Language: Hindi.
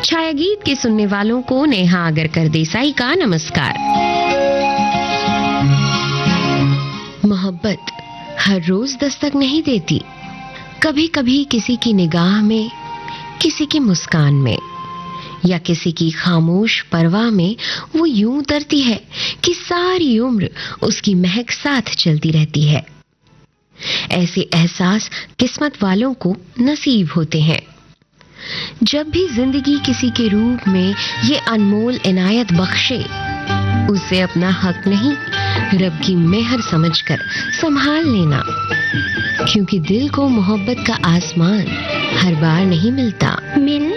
छाया गीत के सुनने वालों को नेहा आगरकर देसाई का नमस्कार। मोहब्बत हर रोज दस्तक नहीं देती, कभी कभी किसी की निगाह में, किसी की मुस्कान में या किसी की खामोश परवाह में वो यूं उतरती है कि सारी उम्र उसकी महक साथ चलती रहती है। ऐसे एहसास किस्मत वालों को नसीब होते हैं। जब भी जिंदगी किसी के रूप में ये अनमोल इनायत बख्शे, उसे अपना हक नहीं, रब की मेहर समझकर संभाल लेना, क्योंकि दिल को मोहब्बत का आसमान हर बार नहीं मिलता। मिल